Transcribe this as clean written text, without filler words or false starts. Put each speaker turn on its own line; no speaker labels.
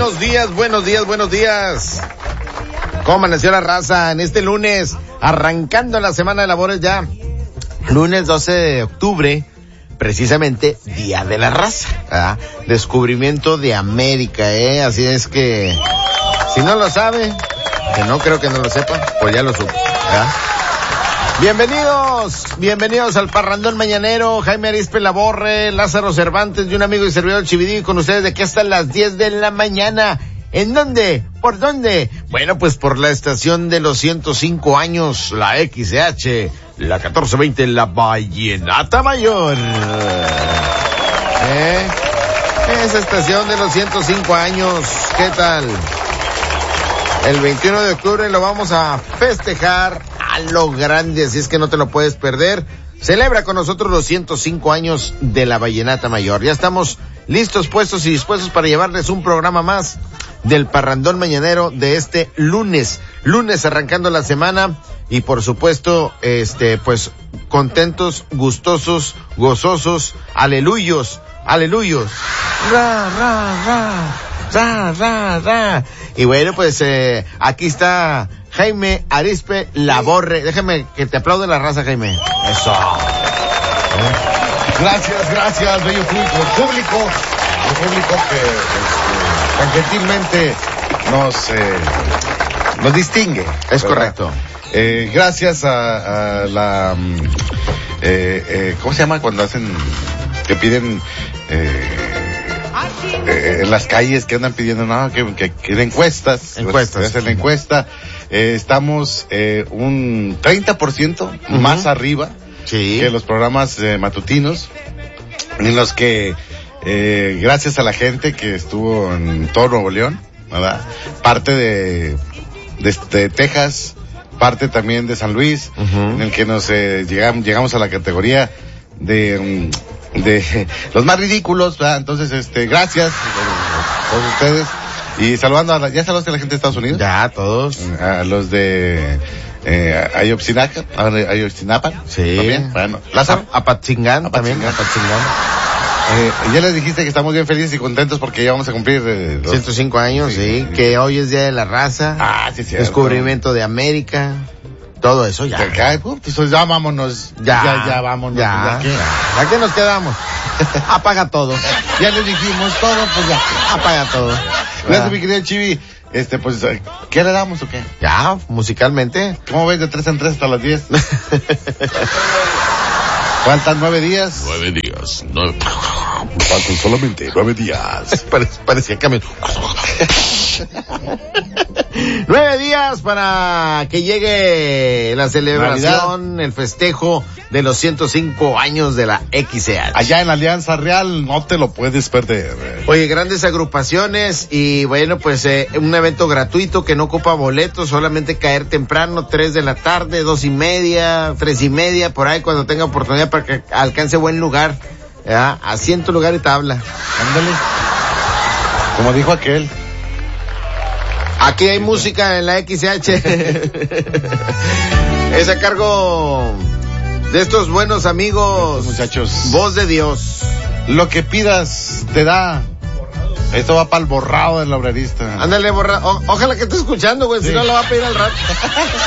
buenos días, buenos días, buenos días. ¿Cómo amaneció la raza en este lunes? Arrancando la semana de labores ya. Lunes 12 de octubre, precisamente Día de la Raza, ¿verdad? Descubrimiento de América, Así es que, si no lo sabe, que no creo que no lo sepa, pues ya lo supo, ¿verdad? Bienvenidos al Parrandón Mañanero. Jaime Arizpe Laborre, Lázaro Cervantes y un amigo y servidor Chividí con ustedes de aquí hasta las 10 de la mañana. ¿En dónde? ¿Por dónde? Bueno, pues por la estación de los 105 años, la XH, la 1420, la Vallenata Mayor. Esa estación de los 105 años, ¿qué tal? El 21 de octubre lo vamos a festejar a lo grande, así es que no te lo puedes perder. Celebra con nosotros los 105 años de la Vallenata Mayor. Ya estamos listos, puestos y dispuestos para llevarles un programa más del Parrandón Mañanero de este lunes arrancando la semana y por supuesto, pues contentos, gustosos, gozosos, aleluyos. Ra, ra, ra, ra, ra, ra. Y bueno, pues aquí está Jaime Arizpe Laborre. Déjame que te aplaude la raza, Jaime. Eso.
Gracias, bello público. El público que tan gentilmente nos distingue.
Es ¿verdad? Correcto.
Gracias a la ¿cómo se llama cuando hacen que piden en las calles que andan pidiendo que de encuestas? Hacen la encuesta. Estamos un 30% más arriba que los programas matutinos, en los que gracias a la gente que estuvo en todo Nuevo León, ¿verdad? Parte de Texas, parte también de San Luis, en el que nos llegamos a la categoría de los más ridículos, ¿verdad? Entonces, gracias a todos ustedes. Y saludando ¿ya saludaste a la gente de Estados Unidos?
Ya, todos.
A los de Ayotzinapa.
Sí.
También. Bueno, Lázaro.
Apatzingán también. Apatzingán.
Ya les dijiste que estamos bien felices y contentos porque ya vamos a cumplir
105 años, sí. Que hoy es Día de la Raza.
Sí.
Descubrimiento de América. Todo eso ya.
Pues ya vámonos. Ya vámonos.
Ya que nos quedamos. Apaga todo.
Ya les dijimos todo, pues ya.
Apaga todo.
Gracias, mi querido Chivi. Pues, ¿qué le damos o qué?
Ya, musicalmente.
¿Cómo ves de 3 en 3 hasta las 10? Faltan 9 días.
9 días.
Faltan solamente 9 días.
Parecía camión. 9 días para que llegue la celebración, Navidad. El festejo de los 105 años de la XCH.
Allá en la Alianza Real no te lo puedes perder.
Oye, grandes agrupaciones y bueno, pues un evento gratuito que no ocupa boletos, solamente caer temprano, 3 de la tarde, 2:30, 3:30, por ahí cuando tenga oportunidad para que alcance buen lugar, ¿ya? Asiento, lugar y tabla.
Ándale. Como dijo aquel.
Aquí hay música en la XH. Es a cargo de estos buenos amigos,
muchachos.
Voz de Dios.
Lo que pidas te da. Esto va para el borrado del labrerista.
Ándale, borrado. Ojalá que esté escuchando, güey, sí. Si no lo va a pedir al rato.